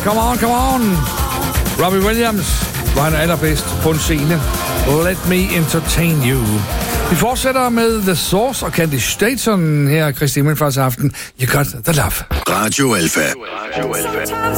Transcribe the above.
Come on, come on. Robbie Williams var han allerbedst på en scene. Let me entertain you. Vi fortsætter med The Source og Candy Staton her, Kristi Himmelfartsaften. You got the love. Radio Alpha.